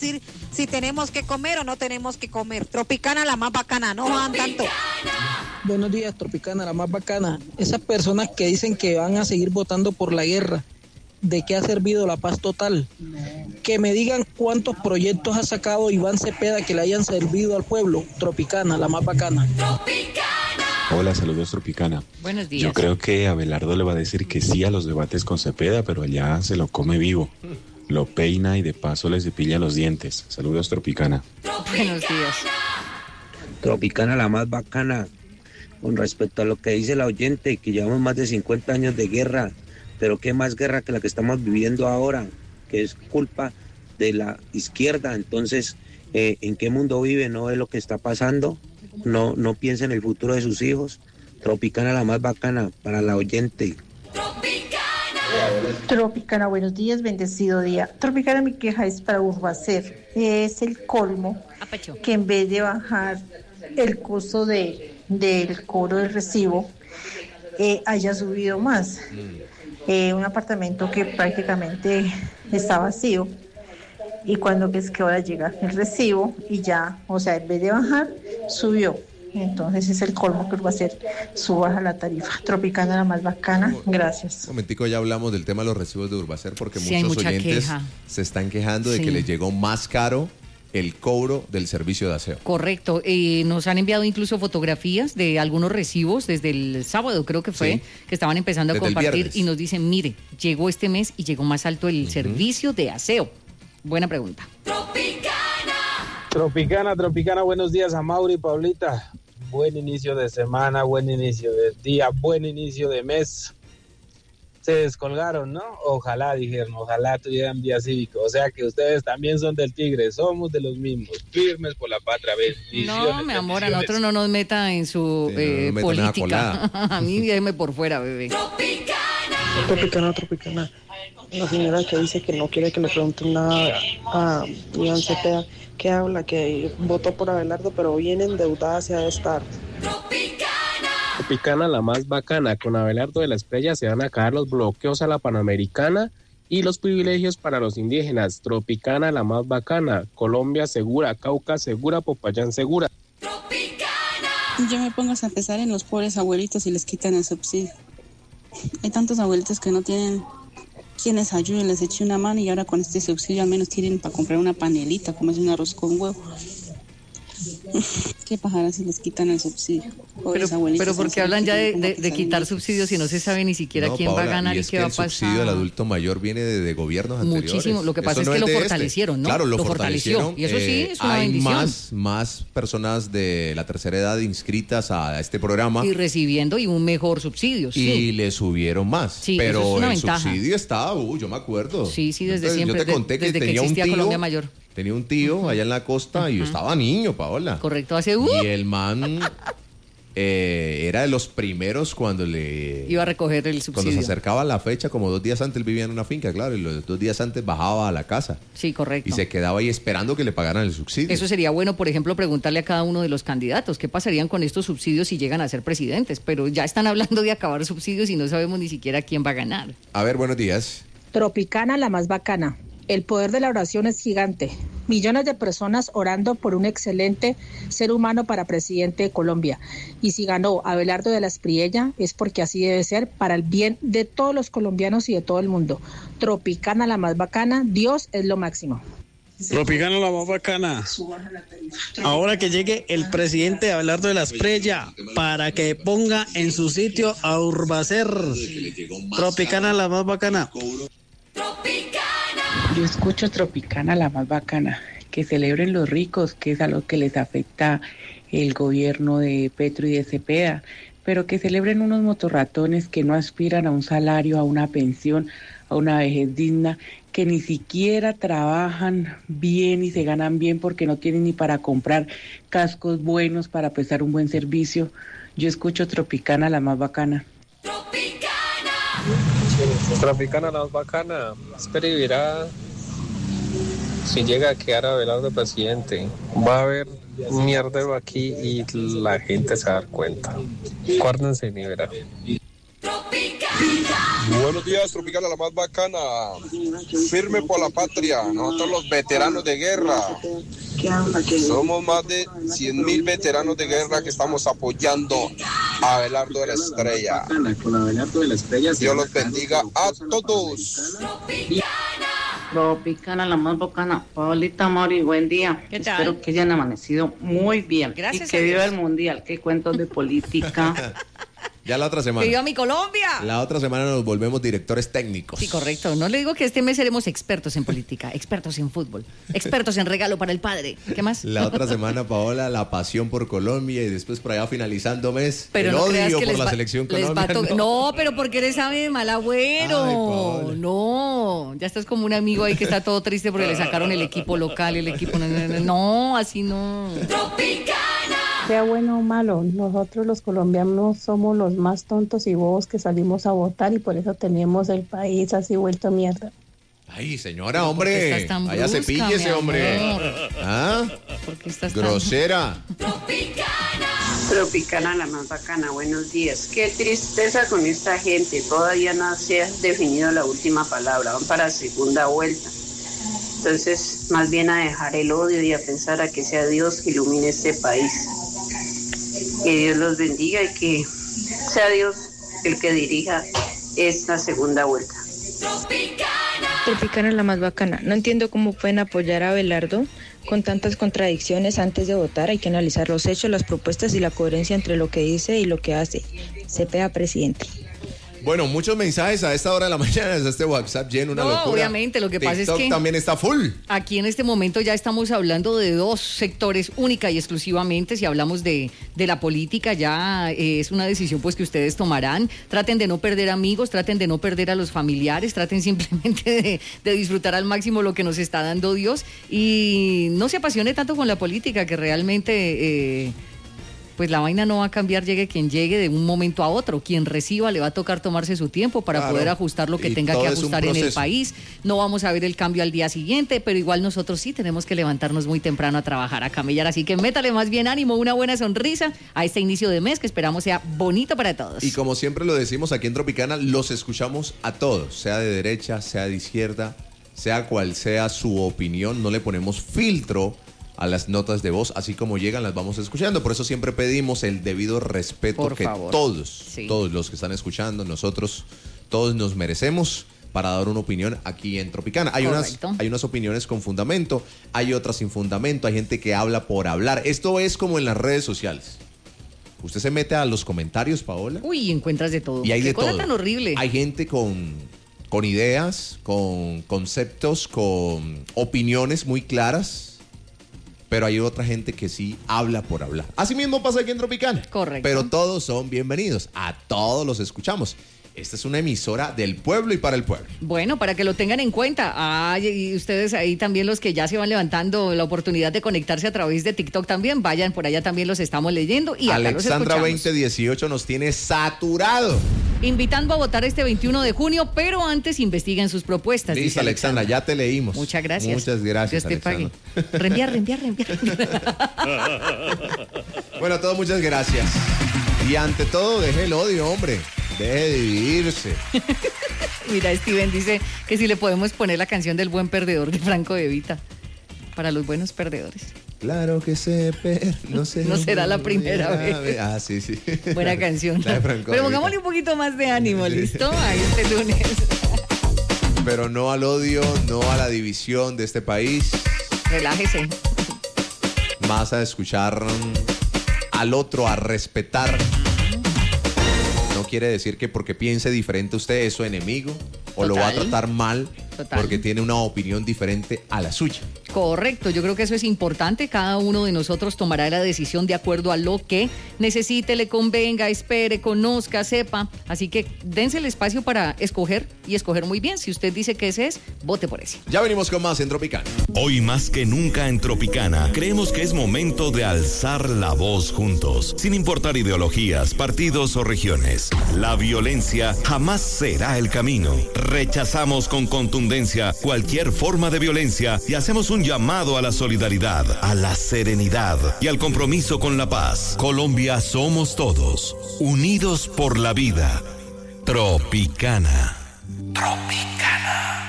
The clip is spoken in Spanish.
decir si tenemos que comer o no tenemos que comer. Tropicana la más bacana, no jodan tanto. Buenos días, Tropicana, la más bacana. Esas personas que dicen que van a seguir votando por la guerra, ¿de qué ha servido la paz total? Que me digan cuántos proyectos ha sacado Iván Cepeda que le hayan servido al pueblo. Tropicana, la más bacana. Hola, saludos Tropicana. Buenos días. Yo creo que Abelardo le va a decir que sí a los debates con Cepeda, pero allá se lo come vivo. Lo peina y de paso le cepilla los dientes. Saludos Tropicana. Buenos días. Tropicana la más bacana. Con respecto a lo que dice la oyente, que llevamos más de 50 años de guerra, pero qué más guerra que la que estamos viviendo ahora, que es culpa de la izquierda. Entonces, ¿en qué mundo vive? ¿No ve lo que está pasando? No piensa en el futuro de sus hijos. Tropicana la más bacana para la oyente. Tropicana, buenos días, bendecido día. Tropicana, mi queja es para Urbacer. Es el colmo que en vez de bajar el costo del cobro del recibo, haya subido más. Un apartamento que prácticamente está vacío, y cuando es que ahora llega el recibo y ya, o sea, en vez de bajar, subió. Entonces es el colmo que va a hacer, suba la tarifa. Tropicana la más bacana, gracias. Un momentico, ya hablamos del tema de los recibos de Urbacer, porque Sí, muchos hay mucha oyentes queja. se están quejando de que les llegó más caro el cobro del servicio de aseo. Correcto, nos han enviado incluso fotografías de algunos recibos desde el sábado, creo que fue, que estaban empezando a Desde el compartir viernes. y nos dicen, mire, llegó este mes y llegó más alto el servicio de aseo. Buena pregunta. Tropicana, buenos días a Mauri y Paulita. Buen inicio de semana, buen inicio de día, buen inicio de mes. Se descolgaron, ¿no? Ojalá, dijeron, ojalá tuvieran vía cívico. O sea que ustedes también son del Tigre, somos de los mismos, firmes por la patria. No, mi amor, a nosotros no nos meta en su Sí, no nos meta nada política. A mí déjeme por fuera, bebé. Tropicana. La señora que dice que no quiere que le pregunten nada a Iván Cepeda, que habla que votó por Abelardo, pero bien endeudada se ha de estar. Tropicana la más bacana, con Abelardo de la Estrella se van a acabar los bloqueos a la Panamericana y los privilegios para los indígenas. Tropicana la más bacana, Colombia segura, Cauca segura, Popayán segura. Yo me pongo a pensar en los pobres abuelitos y les quitan el subsidio. Hay tantos abuelitos que no tienen quienes ayuden, les eche una mano, y ahora con este subsidio al menos tienen para comprar una panelita, como es un arroz con huevo. ¿Qué pajará si les quitan el subsidio? Pobres abuelitos. Pero porque hablan ya de quitar subsidios y no se sabe ni siquiera quién va a Paola, ganar y es qué que va a el pasar. subsidio del adulto mayor viene de gobiernos anteriores. Muchísimo. Lo que pasa Eso es que no lo de fortalecieron, ¿no? Claro, lo fortaleció. Y eso sí es una hay bendición. más personas de la tercera edad inscritas a este programa Y recibiendo y un mejor subsidio, y sí. le subieron más. Sí, eso pero es una el ventaja. subsidio estaba, yo me acuerdo. Sí, desde Entonces, siempre. Yo te conté que desde que tenía un existía tío. Colombia Mayor. Tenía un tío allá en la costa y yo estaba niño, Paola. Correcto, hace Y el man era de los primeros cuando iba a recoger el cuando se subsidio. acercaba la fecha, como 2 días antes, él vivía en una finca, claro, y los 2 días antes bajaba a la casa Sí, correcto. y se quedaba ahí esperando que le pagaran el subsidio. Eso sería bueno, por ejemplo, preguntarle a cada uno de los candidatos qué pasarían con estos subsidios si llegan a ser presidentes. Pero ya están hablando de acabar subsidios y no sabemos ni siquiera quién va a ganar. A ver, buenos días. Tropicana la más bacana. El poder de la oración es gigante. Millones de personas orando por un excelente ser humano para presidente de Colombia. Y si ganó Abelardo de la Espriella es porque así debe ser, para el bien de todos los colombianos y de todo el mundo. Tropicana la más bacana. Dios es lo máximo. Tropicana la más bacana. Ahora que llegue el presidente Abelardo de la Espriella para que ponga en su sitio a Urbacer. Tropicana la más bacana. Yo escucho Tropicana la más bacana, que celebren los ricos, que es a lo que les afecta el gobierno de Petro y de Cepeda, pero que celebren unos motorratones que no aspiran a un salario, a una pensión, a una vejez digna, que ni siquiera trabajan bien y se ganan bien porque no tienen ni para comprar cascos buenos para prestar un buen servicio. Yo escucho Tropicana la más bacana. Tropicana la más bacana. Espera y verá si llega a quedar Abelardo presidente. Va a haber mierdero aquí y la gente se va a dar cuenta. Guárdense y verá. Buenos días, Tropicana, la más bacana. Firme por la patria, nosotros los veteranos de guerra. Somos más de 100,000 veteranos de guerra que estamos apoyando a Abelardo de la Estrella. Dios los bendiga a todos. Tropicana, la más bacana. Paulita Mori, buen día. ¿Qué tal? Espero que hayan amanecido muy bien. Gracias y que viva el mundial. Qué cuentos de política. Ya la otra semana. ¡Que viva mi Colombia! La otra semana nos volvemos directores técnicos. Sí, correcto. No le digo que este mes seremos expertos en política, expertos en fútbol, expertos en regalo para el padre. ¿Qué más? La otra semana, Paola, la pasión por Colombia y después por allá finalizando mes, pero el no odio que por la selección Colombia. No, pero porque eres de mal agüero. No, ya estás como un amigo ahí que está todo triste porque le sacaron el equipo local, el equipo... No, así no. Sea bueno o malo, nosotros los colombianos somos los más tontos y bobos que salimos a votar y por eso tenemos el país así vuelto mierda. Ay, señora, hombre. Vaya cepíllese, hombre. ¿Ah? ¿Por qué estás grosera? Tropicana, la más bacana, buenos días. Qué tristeza con esta gente, todavía no se ha definido la última palabra, van para segunda vuelta. Entonces, más bien a dejar el odio y a pensar a que sea Dios que ilumine este país. Que Dios los bendiga y que sea Dios el que dirija esta segunda vuelta. Tropicana, la más bacana. No entiendo cómo pueden apoyar a Abelardo con tantas contradicciones antes de votar. Hay que analizar los hechos, las propuestas y la coherencia entre lo que dice y lo que hace. Cepeda, presidente. Bueno, muchos mensajes a esta hora de la mañana desde este WhatsApp lleno, una locura. Obviamente, lo que pasa es que también está full. Aquí en este momento ya estamos hablando de dos sectores única y exclusivamente. Si hablamos de la política, ya es una decisión pues que ustedes tomarán. Traten de no perder amigos, traten de no perder a los familiares, traten simplemente de disfrutar al máximo lo que nos está dando Dios y no se apasione tanto con la política, que realmente... pues la vaina no va a cambiar, llegue quien llegue, de un momento a otro. Quien reciba le va a tocar tomarse su tiempo para poder ajustar lo que tenga que ajustar en el país. No vamos a ver el cambio al día siguiente, pero igual nosotros sí tenemos que levantarnos muy temprano a trabajar, a camellar. Así que métale más bien ánimo, una buena sonrisa a este inicio de mes que esperamos sea bonito para todos. Y como siempre lo decimos aquí en Tropicana, los escuchamos a todos, sea de derecha, sea de izquierda, sea cual sea su opinión, no le ponemos filtro a las notas de voz, así como llegan las vamos escuchando. Por eso siempre pedimos el debido respeto que todos los que están escuchando, nosotros, todos nos merecemos para dar una opinión aquí en Tropicana. Hay unas opiniones con fundamento, hay otras sin fundamento, hay gente que habla por hablar. Esto es como en las redes sociales. Usted se mete a los comentarios, Paola. Uy, encuentras de todo. Y hay de todo. Qué cosa tan horrible. Hay gente con ideas, con conceptos, con opiniones muy claras. Pero hay otra gente que sí habla por hablar. Así mismo pasa aquí en Tropicana. Correcto. Pero todos son bienvenidos. A todos los escuchamos. Esta es una emisora del pueblo y para el pueblo. Bueno, para que lo tengan en cuenta. Y ustedes ahí también, los que ya se van levantando la oportunidad de conectarse a través de TikTok también, vayan por allá, también los estamos leyendo. Y Alexandra 2018 nos tiene saturado. Invitando a votar este 21 de junio, pero antes investiguen sus propuestas. Listo, Alexandra, ya te leímos. Muchas gracias. Muchas gracias, Dios te pague. Reenviar. Bueno, a todos muchas gracias. Y ante todo, deje el odio, hombre. Deje de dividirse. Mira, Steven dice que si le podemos poner la canción del buen perdedor de Franco De Vita para los buenos perdedores. Claro que no será la primera vez. Ah, sí. Buena canción. Pero pongámosle un poquito más de ánimo, ¿listo? A este lunes. Pero no al odio, no a la división de este país. Relájese. Más a escuchar al otro, a respetar. No quiere decir que porque piense diferente usted es su enemigo o lo va a tratar mal porque tiene una opinión diferente a la suya. Correcto, yo creo que eso es importante. Cada uno de nosotros tomará la decisión de acuerdo a lo que necesite, le convenga, espere, conozca, sepa. Así que dense el espacio para escoger y escoger muy bien. Si usted dice que ese es, vote por ese. Ya venimos con más en Tropicana. Hoy más que nunca en Tropicana, creemos que es momento de alzar la voz juntos, sin importar ideologías, partidos o regiones. La violencia jamás será el camino. Rechazamos con contundencia cualquier forma de violencia y hacemos un llamado a la solidaridad, a la serenidad y al compromiso con la paz. Colombia somos todos, unidos por la vida. Tropicana. Tropicana.